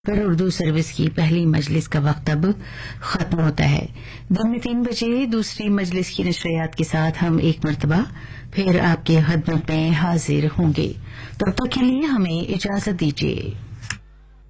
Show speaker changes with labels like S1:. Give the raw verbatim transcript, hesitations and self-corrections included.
S1: पर उर्दू सर्विस की पहली मजलिस का वक्त अब खत्म होता है। दिन में तीन बजे दूसरी मजलिस की नशरियात के साथ हम एक मरतबा फिर आपके खिदमत में हाजिर होंगे। तब तक के लिए हमें इजाजत दीजिए।